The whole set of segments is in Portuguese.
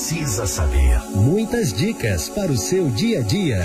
precisa saber. Muitas dicas para o seu dia a dia.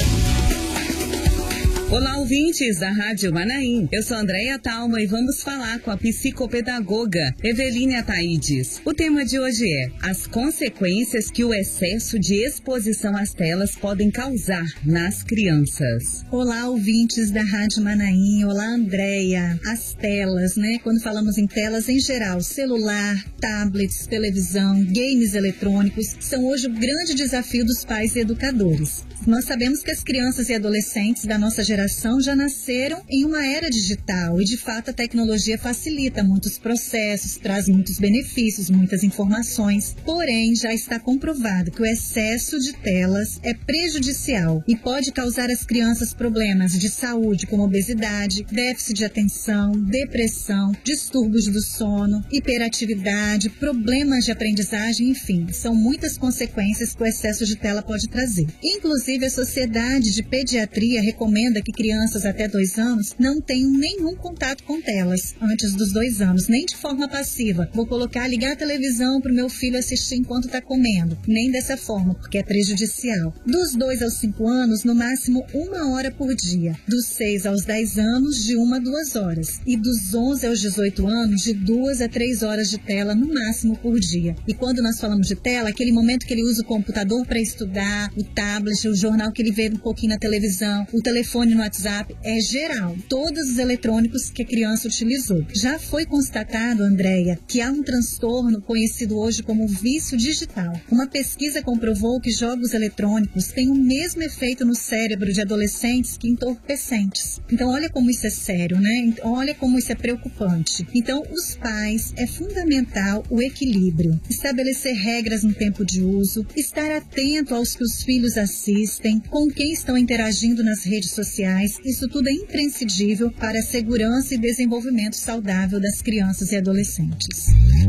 Olá, ouvintes da Rádio Manaim. Eu sou Andréia Talma e vamos falar com a psicopedagoga Eveline Ataídes. O tema de hoje é as consequências que o excesso de exposição às telas podem causar nas crianças. Olá, ouvintes da Rádio Manaim. Olá, Andréia. As telas, né? Quando falamos em telas em geral, celular, tablets, televisão, games eletrônicos, são hoje o grande desafio dos pais e educadores. Nós sabemos que as crianças e adolescentes da nossa geração já nasceram em uma era digital e, de fato, a tecnologia facilita muitos processos, traz muitos benefícios, muitas informações. Porém, já está comprovado que o excesso de telas é prejudicial e pode causar às crianças problemas de saúde, como obesidade, déficit de atenção, depressão, distúrbios do sono, hiperatividade, problemas de aprendizagem, enfim, são muitas consequências que o excesso de tela pode trazer. Inclusive, a Sociedade de Pediatria recomenda que crianças até 2 anos não tenham nenhum contato com telas antes dos 2 anos, nem de forma passiva. Vou ligar a televisão para o meu filho assistir enquanto está comendo. Nem dessa forma, porque é prejudicial. Dos 2 aos 5 anos, no máximo 1 hora por dia. Dos 6 aos 10 anos, de 1 a 2 horas. E dos 11 aos 18 anos, de 2 a 3 horas de tela, no máximo por dia. E quando nós falamos de tela, aquele momento que ele usa o computador para estudar, o tablet, o jornal que ele vê um pouquinho na televisão, o telefone no WhatsApp, é geral. Todos os eletrônicos que a criança utilizou. Já foi constatado, Andréia, que há um transtorno conhecido hoje como vício digital. Uma pesquisa comprovou que jogos eletrônicos têm o mesmo efeito no cérebro de adolescentes que entorpecentes. Então, olha como isso é sério, né? Olha como isso é preocupante. Então, os pais, é fundamental o equilíbrio. Estabelecer regras no tempo de uso, estar atento aos que os filhos assistem, com quem estão interagindo nas redes sociais. Isso tudo é imprescindível para a segurança e desenvolvimento saudável das crianças e adolescentes.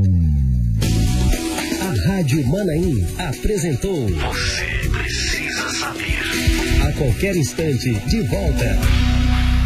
A Rádio Manaim apresentou Você precisa saber. A qualquer instante, de volta.